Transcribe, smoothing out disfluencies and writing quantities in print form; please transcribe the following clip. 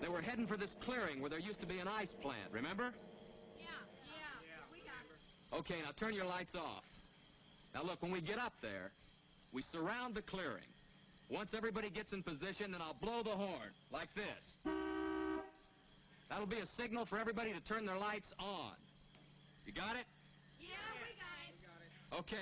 They were heading for this clearing where there used to be an ice plant, remember? Yeah, we got it. Okay, now turn your lights off. Now look, when we get up there, we surround the clearing. Once everybody gets in position, then I'll blow the horn, like this. That'll be a signal for everybody to turn their lights on. You got it? Yeah, we got it. Okay.